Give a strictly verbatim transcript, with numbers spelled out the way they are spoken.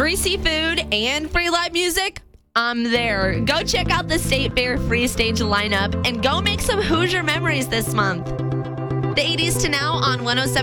Free seafood and free live music? I'm there. Go check out the State Fair Free Stage lineup and go make some Hoosier memories this month. The eighties to now on one oh seven